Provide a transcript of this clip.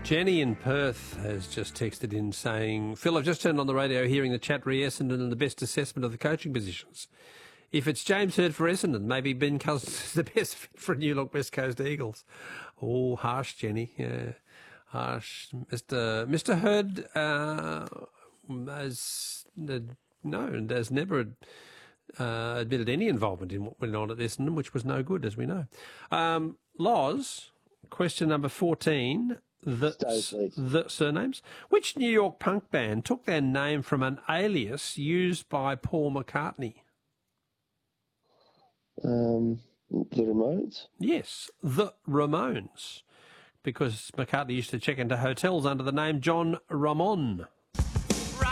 Jenny in Perth has just texted in saying, Phil, I've just turned on the radio hearing the chat re Essendon and the best assessment of the coaching positions. If it's James Hird for Essendon, maybe Ben Cousins is the best fit for New Look West Coast Eagles. Oh, harsh, Jenny. Yeah, harsh. Mr. Hird has never admitted any involvement in what went on at Essendon, which was no good, as we know. Loz, question number 14. The surnames. Which New York punk band took their name from an alias used by Paul McCartney? The Ramones? Yes, the Ramones. Because McCartney used to check into hotels under the name John Ramon.